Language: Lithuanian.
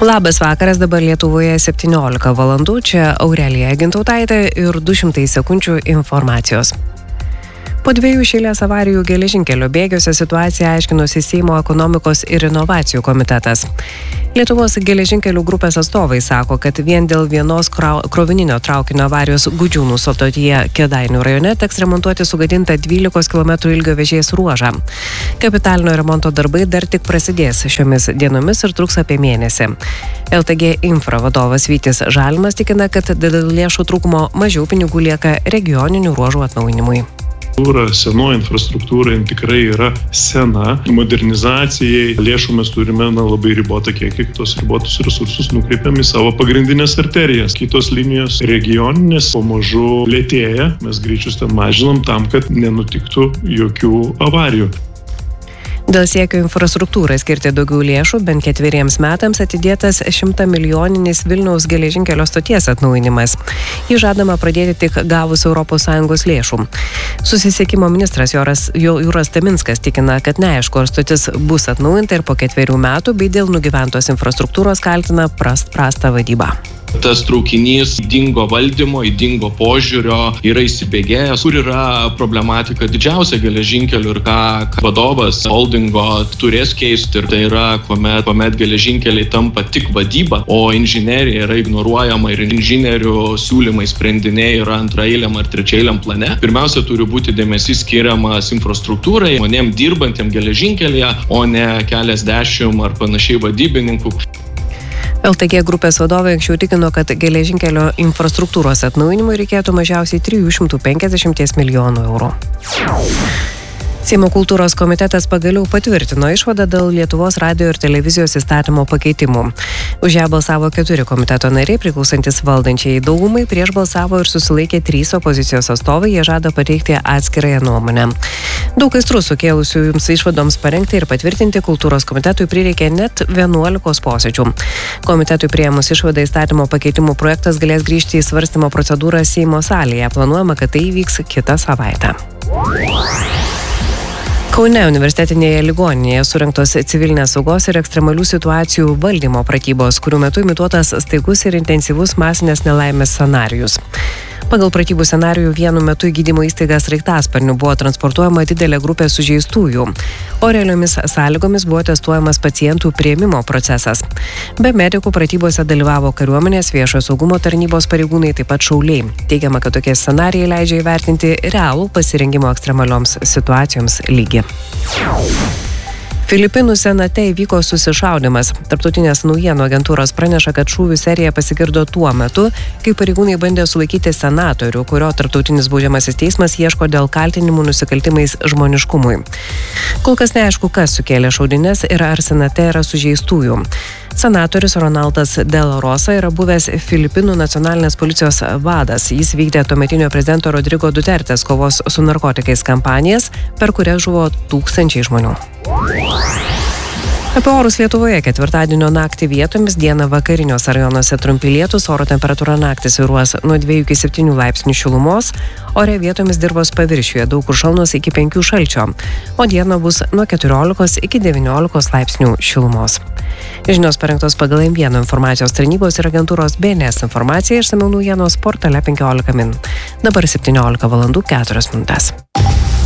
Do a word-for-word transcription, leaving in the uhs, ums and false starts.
Labas vakaras, dabar Lietuvoje septyniolika valandų, čia Aurelija Gintautaitė ir du šimtai sekundžių informacijos. Po dviejų iš eilės avarijų geležinkelio bėgiuose situaciją aiškinosi Seimo ekonomikos ir inovacijų komitetas. Lietuvos geležinkelių grupės atstovai sako, kad vien dėl vienos krovininio traukinio avarijos Gudžiūnų stotyje Kėdainių rajone teks remontuoti sugadintą dvylikos kilometrų ilgio vėžės ruožą. Kapitalinio remonto darbai dar tik prasidės šiomis dienomis ir truks apie mėnesį. L T G Infra vadovas Vytis Žalimas tikina, kad dėl lėšų trūkumo mažiau pinigų lieka regioninių ruožų atnaujinimui. Senoji infrastruktūra tikrai yra sena. Modernizacijai lėšų mes turime na, labai ribotą kiekį, kitos ribotus resursus nukreipiam į savo pagrindinės arterijas. Kitos linijos regioninės pamažu lėtėja, mes greičius ten mažinam tam, kad nenutiktų jokių avarijų. Dėl siekio infrastruktūrai skirti daugiau lėšų, bent ketveriems metams atidėtas šimtamilijoninis Vilniaus geležinkelio stoties atnaujinimas. Jį žadama pradėti tik gavus Europos Sąjungos lėšų. Susisiekimo ministras Joras, Jūras Taminskas tikina, kad neaišku, ar stotis bus atnaujinta ir po ketverių metų, bei dėl nugyventos infrastruktūros kaltina prast, prastą vadybą. Tas traukinys dingo valdymo, dingo požiūrio, yra įsibėgėjęs, kur yra problematika didžiausia geležinkelių ir ką vadovas holdingo turės keisti. Ir tai yra, kuomet, kuomet geležinkeliai tampa tik vadyba, o inžinerija yra ignoruojama ir inžinierių siūlymai sprendiniai yra antraeiliam ar trečiaeiliam plane. Pirmiausia, turi būti dėmesys skiriamas infrastruktūrai, žmonėm dirbantiem geležinkelyje, o ne keliasdešimt ar panašiai vadybininkų. L T G grupės vadovai anksčiau tikino, kad geležinkelio infrastruktūros atnaujinimui reikėtų mažiausiai trijų šimtų penkiasdešimties milijonų eurų. Seimo kultūros komitetas pagaliau patvirtino išvadą dėl Lietuvos radijo ir televizijos įstatymo pakeitimų. Už ją balsavo keturi komiteto nariai, priklausantis valdančiai daugumai, prieš balsavo ir susilaikė trys opozicijos atstovai, jie žada pateikti atskirąją nuomonę. Daug aistrų sukėlusių jums išvadoms parengti ir patvirtinti kultūros komitetui prireikė net vienuolikos posėdžių. Komitetui priėmus išvadą įstatymo pakeitimų projektas galės grįžti į svarstymo procedūrą Seimo salėje. Planuojama, kad tai įvyks kitą savaitę. Kaune universitetinėje ligoninėje surengtos civilinės saugos ir ekstremalių situacijų valdymo pratybos, kurių metu imituotas staigus ir intensyvus masinės nelaimės scenarijus. Pagal pratybų scenarijų vienu metu į gydymo įstaigą sraigtasparniu buvo transportuojama didelė grupė sužeistųjų, o realiomis sąlygomis buvo testuojamas pacientų priėmimo procesas. Be medikų pratybose dalyvavo kariuomenės, viešojo saugumo tarnybos pareigūnai, taip pat šauliai. Teigiama, kad tokie scenarijai leidžia įvertinti realų pasirengimo ekstremalioms situacijoms lygį. Filipinų senate įvyko susišaudymas. Tarptautinės naujienų agentūros praneša, kad šūvių serija pasigirdo tuo metu, kai pareigūnai bandė sulaikyti senatorių, kurio tarptautinis baudžiamasis teismas ieško dėl kaltinimų nusikaltimais žmoniškumui. Kol kas neaišku, kas sukėlė šaudynes ir ar senate yra sužeistųjų. Senatorius Ronaldas De La Rosa yra buvęs Filipinų nacionalinės policijos vadas. Jis vykdė tuometinio prezidento Rodrigo Dutertės kovos su narkotikais kampanijas, per kurias žuvo tūkstančiai žmonių. Apie orus Lietuvoje ketvirtadienio naktį vietomis, dieną vakariniuose rajonuose trumpi lietūs, oro temperatūra naktį svyruos nuo dviejų iki septynių laipsnių šilumos, ore vietomis dirvos paviršiuje, daug kur šalnos iki penkių šalčio, o dieną bus nuo keturiolikos iki devyniolikos laipsnių šilumos. Žinios parengtos pagal M vienas informacijos tarnybos ir agentūros B N S informacija, išsamiau naujienos portale penkiolika min. Dabar septyniolika valandų keturios minutės.